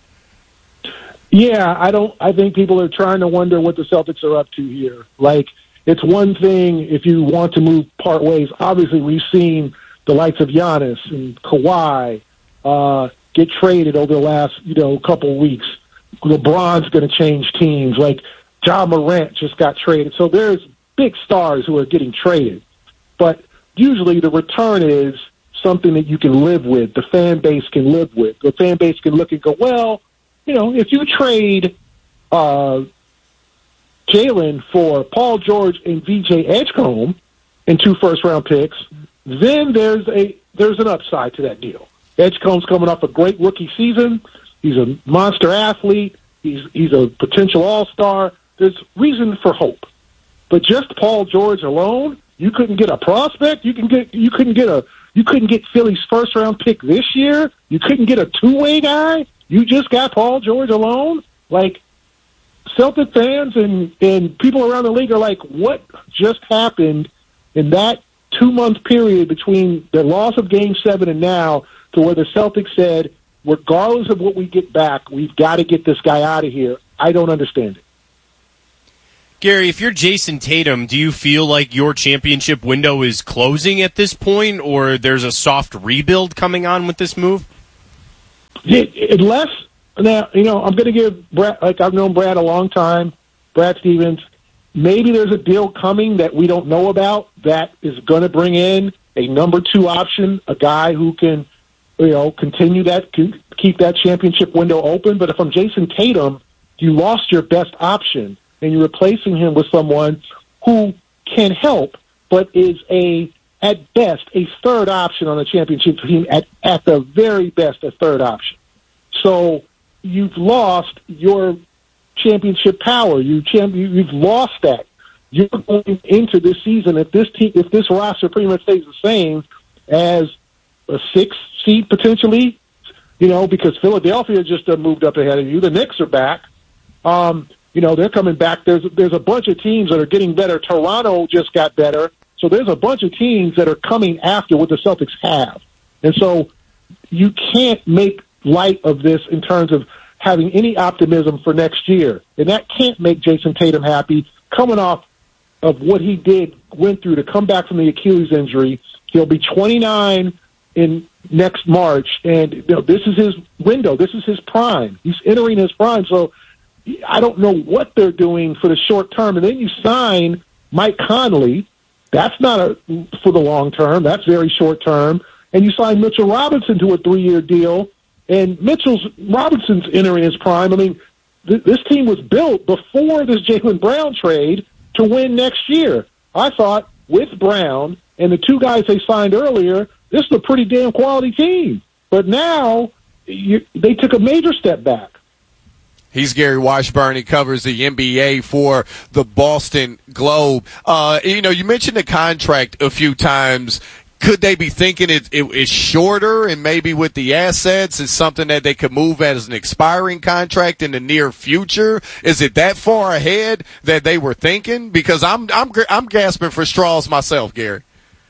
Yeah, I don't. I think people are trying to wonder what the Celtics are up to here. Like, it's one thing if you want to move part ways. Obviously, we've seen the likes of Giannis and Kawhi uh, get traded over the last, you know, couple of weeks. LeBron's going to change teams. Like, Ja Morant just got traded. So there's big stars who are getting traded. But usually the return is something that you can live with, the fan base can live with. The fan base can look and go, well, you know, if you trade uh, Jalen for Paul George and V J Edgecombe and two first-round picks, then there's a there's an upside to that deal. Edgecombe's coming off a great rookie season. He's a monster athlete. He's he's a potential all-star. There's reason for hope. But just Paul George alone, you couldn't get a prospect. You can get you couldn't get a you couldn't get Philly's first-round pick this year. You couldn't get a two-way guy. You just got Paul George alone. Like, Celtic fans and and people around the league are like, what just happened in that two-month period between the loss of Game Seven and now, to where the Celtics said, regardless of what we get back, we've got to get this guy out of here. I don't understand it. Gary, if you're Jason Tatum, do you feel like your championship window is closing at this point, or there's a soft rebuild coming on with this move? It, unless, now, you know, I'm going to give Brad, like I've known Brad a long time, Brad Stevens, maybe there's a deal coming that we don't know about that is going to bring in a number two option, a guy who can, you know, continue that, keep that championship window open. But if I'm Jason Tatum, you lost your best option, and you're replacing him with someone who can help, but is a, at best, a third option on the championship team, at, at the very best, a third option. So you've lost your championship power. You champ, you, you've lost that. You're going into this season, if this team, if this roster pretty much stays the same as a six seed potentially, you know, because Philadelphia just uh, moved up ahead of you. The Knicks are back. Um, you know, they're coming back. There's there's a bunch of teams that are getting better. Toronto just got better. So there's a bunch of teams that are coming after what the Celtics have. And so you can't make light of this in terms of having any optimism for next year. And that can't make Jason Tatum happy. Coming off of what he did, went through to come back from the Achilles injury, he'll be twenty-nine in next March, and you know, this is his window. This is his prime. He's entering his prime. So I don't know what they're doing for the short term. And then you sign Mike Conley. That's not a, for the long term. That's very short term. And you sign Mitchell Robinson to a three-year deal. And Mitchell's Robinson's entering his prime. I mean, th- this team was built before this Jaylen Brown trade to win next year. I thought with Brown and the two guys they signed earlier, this is a pretty damn quality team. But now you, they took a major step back. He's Gary Washburn. He covers the N B A for the Boston Globe. Uh, you know, you mentioned the contract a few times. Could they be thinking it, it, it's shorter, and maybe with the assets it's something that they could move as an expiring contract in the near future? Is it that far ahead that they were thinking? Because I'm I'm I'm gasping for straws myself, Gary.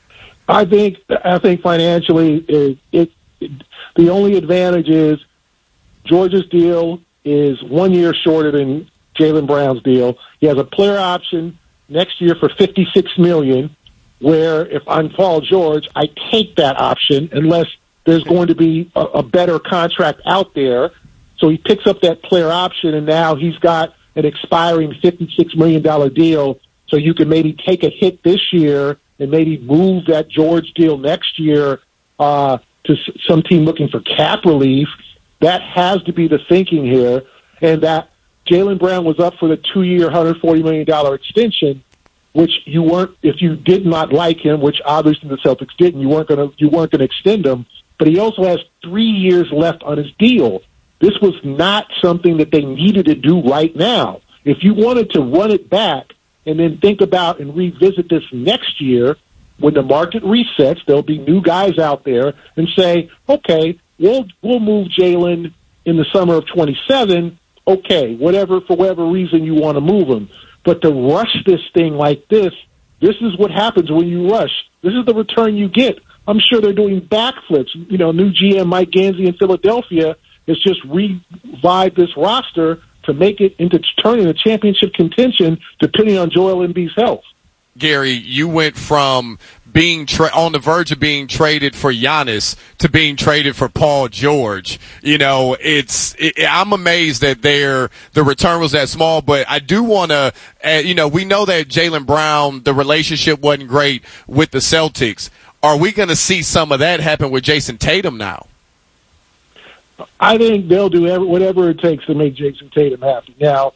I think I think financially it, it, it the only advantage is George's deal is one year shorter than Jaylen Brown's deal. He has a player option next year for fifty-six million dollars, where if I'm Paul George, I take that option unless there's going to be a, a better contract out there. So he picks up that player option, and now he's got an expiring fifty-six million dollars deal, so you can maybe take a hit this year and maybe move that George deal next year uh, to s- some team looking for cap relief. That has to be the thinking here, and that Jaylen Brown was up for the two-year, one hundred forty million dollars extension, which you weren't, if you did not like him, which obviously the Celtics didn't, you weren't going to, you weren't going to extend him. But he also has three years left on his deal. This was not something that they needed to do right now. If you wanted to run it back and then think about and revisit this next year, when the market resets, there'll be new guys out there and say, okay, we'll we'll move Jaylen in the summer of twenty-seven. Okay, whatever, for whatever reason you want to move him. But to rush this thing like this, this is what happens when you rush. This is the return you get. I'm sure they're doing backflips. You know, new G M Mike Gansey in Philadelphia has just revived this roster to make it into turning a championship contention, depending on Joel Embiid's health. Gary, you went from being tra- on the verge of being traded for Giannis to being traded for Paul George. You know, it's it, I'm amazed that their the return was that small, but I do want to, uh, you know, we know that Jaylen Brown, the relationship wasn't great with the Celtics. Are we going to see some of that happen with Jason Tatum now? I think they'll do every, whatever it takes to make Jason Tatum happy. Now,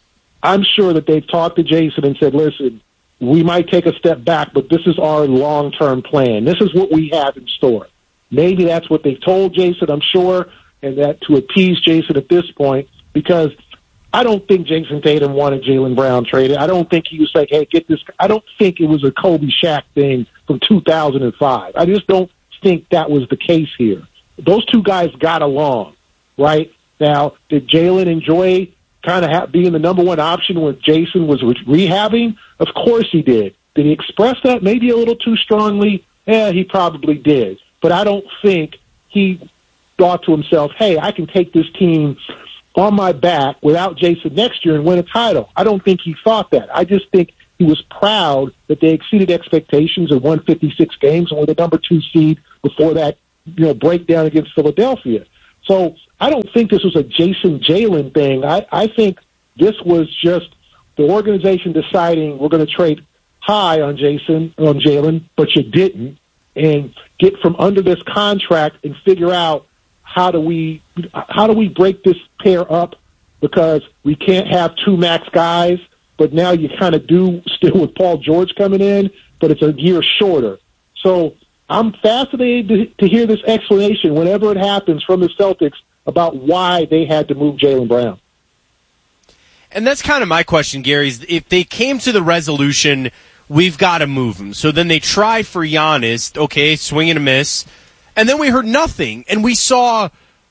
I'm sure that they've talked to Jason and said, listen, we might take a step back, but this is our long-term plan. This is what we have in store. Maybe that's what they've told Jason, I'm sure, and that to appease Jason at this point, because I don't think Jason Tatum wanted Jaylen Brown traded. I don't think he was like, hey, get this. I don't think it was a Kobe Shaq thing from two thousand five. I just don't think that was the case here. Those two guys got along, right? Now, did Jaylen enjoy kind of ha- being the number one option when Jason was re- rehabbing? Of course he did. Did he express that maybe a little too strongly? Yeah, he probably did. But I don't think he thought to himself, hey, I can take this team on my back without Jason next year and win a title. I don't think he thought that. I just think he was proud that they exceeded expectations and won fifty-six games and were the number two seed before that, you know, breakdown against Philadelphia. So I don't think this was a Jason Jaylen thing. I, I think this was just the organization deciding we're going to trade high on Jason, on Jaylen, but you didn't, and get from under this contract and figure out how do we how do we break this pair up, because we can't have two max guys, but now you kind of do still with Paul George coming in, but it's a year shorter. So I'm fascinated to, to hear this explanation whenever it happens from the Celtics about why they had to move Jaylen Brown. And that's kind of my question, Gary, is if they came to the resolution, we've got to move him. So then they try for Giannis, okay, swing and a miss, and then we heard nothing, and we saw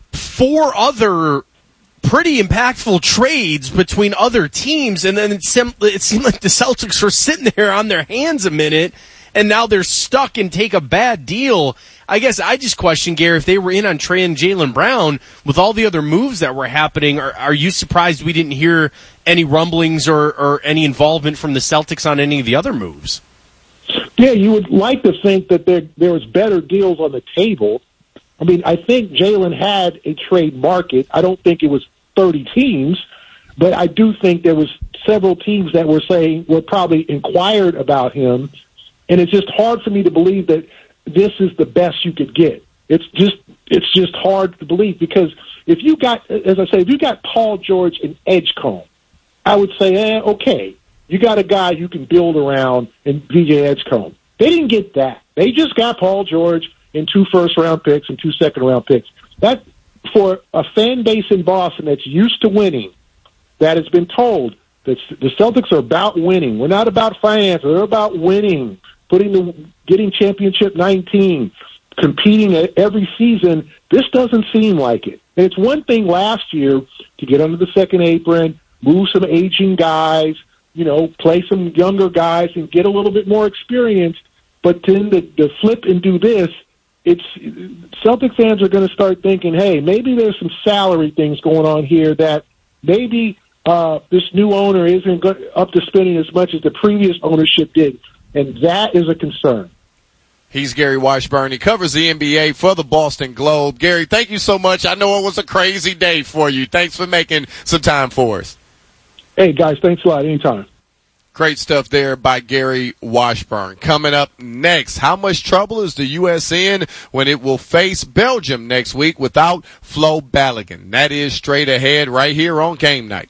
four other pretty impactful trades between other teams, and then it seemed, it seemed like the Celtics were sitting there on their hands a minute, and now they're stuck and take a bad deal. I guess I just question, Gary, if they were in on trading Jaylen Brown with all the other moves that were happening, are, are you surprised we didn't hear any rumblings or, or any involvement from the Celtics on any of the other moves? Yeah, you would like to think that there there was better deals on the table. I mean, I think Jaylen had a trade market. I don't think it was thirty teams, but I do think there was several teams that were saying, were probably inquired about him, and it's just hard for me to believe that this is the best you could get. It's just it's just hard to believe, because if you got, as I say, if you got Paul George and Edgecombe, I would say, eh, okay, you got a guy you can build around in V J Edgecombe. They didn't get that. They just got Paul George and two first-round picks and two second-round picks. That, for a fan base in Boston that's used to winning, that has been told that the Celtics are about winning. We're not about finance. They're about winning, putting the getting championship nineteen, competing every season. This doesn't seem like it. And it's one thing last year to get under the second apron, move some aging guys, you know, play some younger guys and get a little bit more experience. But then the, the flip and do this, it's Celtic fans are going to start thinking, hey, maybe there's some salary things going on here that maybe uh, this new owner isn't go- up to spending as much as the previous ownership did. And that is a concern. He's Gary Washburn. He covers the N B A for the Boston Globe. Gary, thank you so much. I know it was a crazy day for you. Thanks for making some time for us. Hey, guys, thanks a lot. Anytime. Great stuff there by Gary Washburn. Coming up next, how much trouble is the U S in when it will face Belgium next week without Flo Balogun? That is straight ahead right here on Game Night.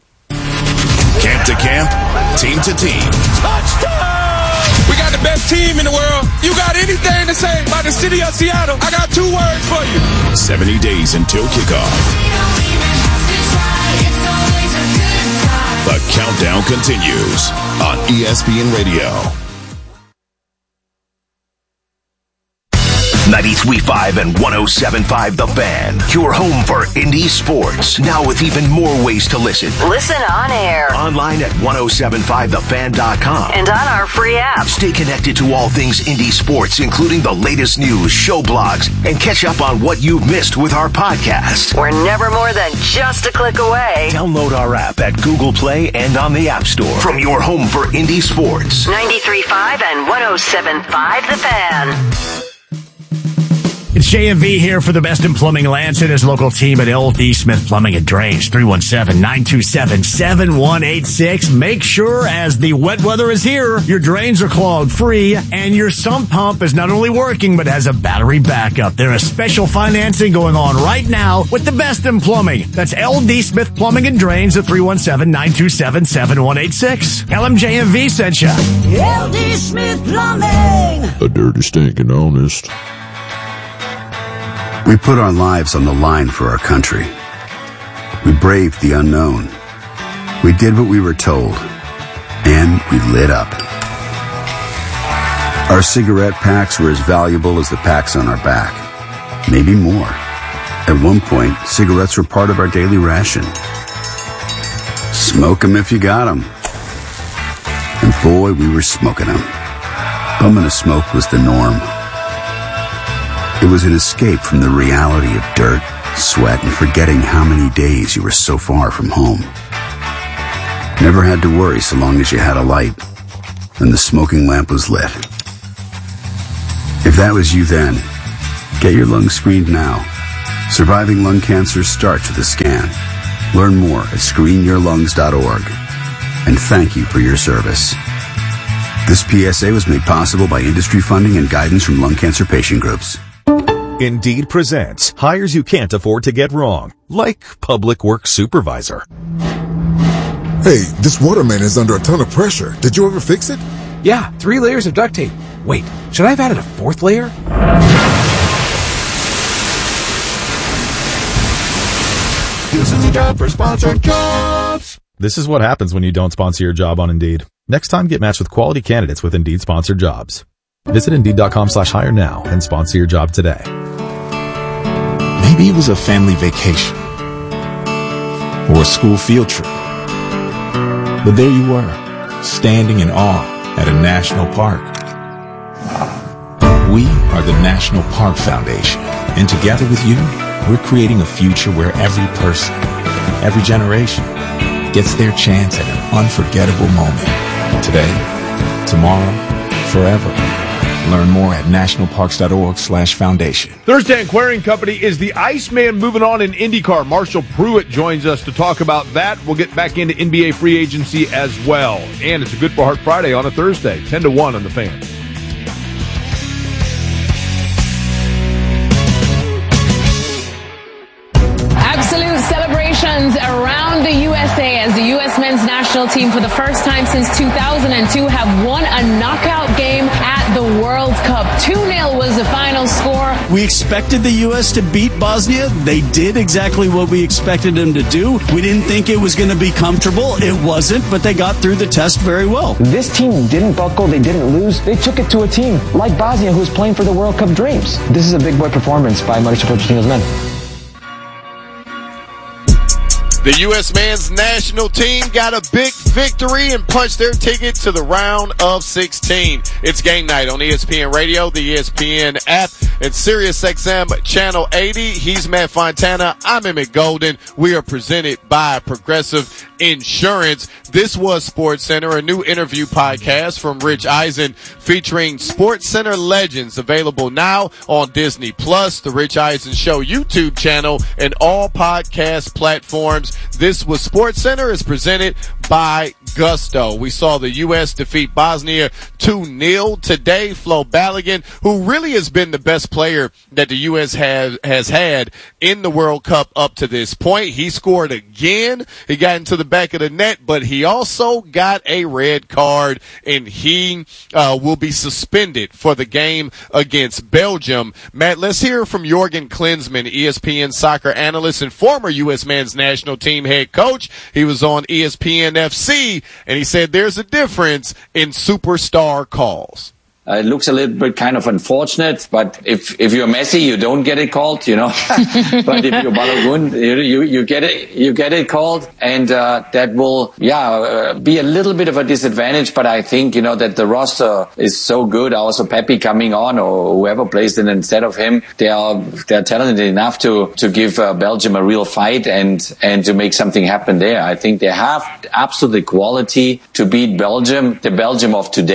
Camp to camp, team to team. Touchdown! We got the best team in the world. You got anything to say about the city of Seattle? I got two words for you. seventy days until kickoff. The countdown continues on E S P N Radio. ninety-three point five and one oh seven point five The Fan. Your home for indie sports. Now with even more ways to listen. Listen on air. Online at ten seventy-five the fan dot com. And on our free app. Stay connected to all things indie sports, including the latest news, show blogs, and catch up on what you've missed with our podcast. We're never more than just a click away. Download our app at Google Play and on the App Store. From your home for indie sports. ninety-three point five and one oh seven point five The Fan. it's J M V here for the best in plumbing. Lance and his local team at L D Smith Plumbing and Drains, three one seven, nine two seven, seven one eight six. Make sure as the wet weather is here, your drains are clogged free and your sump pump is not only working but has a battery backup. There is special financing going on right now with the best in plumbing. That's L D Smith Plumbing and Drains at three one seven, nine two seven, seven one eight six. Tell them J M V sent you. L D Smith Plumbing. A dirty, stinking honest. We put our lives on the line for our country. We braved the unknown. We did what we were told. And we lit up. Our cigarette packs were as valuable as the packs on our back. Maybe more. At one point, cigarettes were part of our daily ration. Smoke 'em if you got 'em. And boy, we were smoking 'em. Bumming a smoke was the norm. It was an escape from the reality of dirt, sweat, and forgetting how many days you were so far from home. Never had to worry so long as you had a light and the smoking lamp was lit. If that was you then, get your lungs screened now. Surviving lung cancer starts with a scan. Learn more at screen your lungs dot org. And thank you for your service. This P S A was made possible by industry funding and guidance from lung cancer patient groups. Indeed presents hires you can't afford to get wrong, like public works supervisor. Hey, this waterman is under a ton of pressure. Did you ever fix it? Yeah, three layers of duct tape. Wait, should I have added a fourth layer? This is a job for Sponsored Jobs. This is what happens when you don't sponsor your job on Indeed. Next time, get matched with quality candidates with Indeed Sponsored Jobs. Visit Indeed.com slash hire now and sponsor your job today. Maybe it was a family vacation or a school field trip. But there you were, standing in awe at a national park. We are the National Park Foundation, and together with you, we're creating a future where every person, every generation, gets their chance at an unforgettable moment. Today, tomorrow, forever. Learn more at nationalparks.org slash foundation. Thursday Aquarium Company is the Iceman moving on in IndyCar. Marshall Pruitt joins us to talk about that. We'll get back into N B A free agency as well. And it's a Good for Heart Friday on a Thursday, ten to one on the Fan. Absolute celebrations around the U S A as the U S men's national team for the first time since two thousand two have won a knockout game at the World Cup. two nil was the final score. We expected the U S to beat Bosnia. They did exactly what we expected them to do. We didn't think it was going to be comfortable. It wasn't, but they got through the test very well. This team didn't buckle. They didn't lose. They took it to a team like Bosnia who's playing for the World Cup dreams. This is a big boy performance by Mauricio Pochettino's men. The U S men's national team got a big victory and punched their ticket to the round of sixteen. It's game night on E S P N Radio, the E S P N app, and Sirius X M Channel eighty. He's Matt Fontana. I'm Emmett Golden. We are presented by Progressive Insurance. This was Sports Center, a new interview podcast from Rich Eisen featuring Sports Center legends, available now on Disney Plus, the Rich Eisen Show YouTube channel, and all podcast platforms. This was Sports Center is presented by Gusto. We saw the U S defeat Bosnia two nil today. Flo Balogun, who really has been the best player that the U S has, has had in the World Cup up to this point. He scored again. He got into the back of the net, but he also got a red card, and he uh, will be suspended for the game against Belgium. Matt, let's hear from Jürgen Klinsmann, E S P N soccer analyst and former U S men's national team head coach. He was on E S P N F C, and he said there's a difference in superstar calls. Uh, it looks a little bit kind of unfortunate, but if if you're Messi, you don't get it called, you know. But if you're Balogun, you, you you get it you get it called, and uh, that will yeah uh, be a little bit of a disadvantage. But I think you know that the roster is so good. Also, Pepe coming on, or whoever plays in instead of him, they are they're talented enough to to give uh, Belgium a real fight and and to make something happen there. I think they have absolutely quality to beat Belgium, the Belgium of today.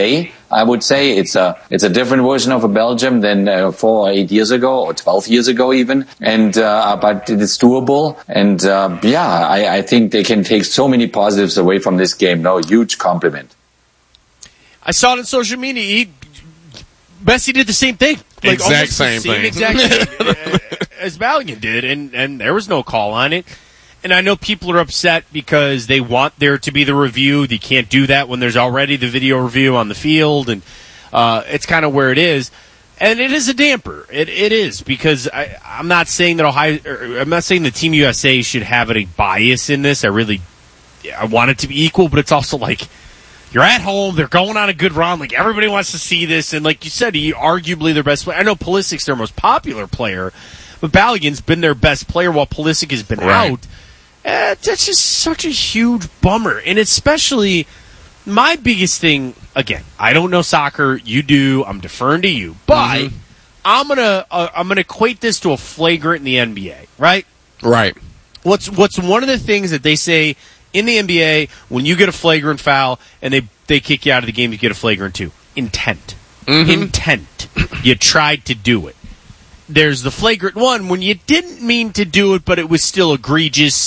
I would say it's a it's a different version of a Belgium than uh, four or eight years ago or twelve years ago even. And uh, but it's doable. And uh, yeah, I, I think they can take so many positives away from this game. No, huge compliment. I saw it on social media. He, Messi did the same thing. Like exact same, same thing. Exact thing as Balogun did, and, and there was no call on it. And I know people are upset because they want there to be the review. They can't do that when there's already the video review on the field, and uh, it's kind of where it is. And it is a damper. It it is because I, I'm not saying that Ohio. Or I'm not saying that Team U S A should have any bias in this. I really, I want it to be equal, but it's also like you're at home. They're going on a good run. Like everybody wants to see this, and like you said, he arguably their best player. I know Pulisic's their most popular player, but Balogun's been their best player while Pulisic has been right. out. Uh, that's just such a huge bummer. And especially, my biggest thing, again, I don't know soccer. You do. I'm deferring to you. But mm-hmm. I'm going to uh, I'm gonna equate this to a flagrant in the N B A, right? Right. What's what's one of the things that they say in the N B A when you get a flagrant foul and they, they kick you out of the game, you get a flagrant two? Intent. Mm-hmm. Intent. You tried to do it. There's the flagrant one when you didn't mean to do it, but it was still egregious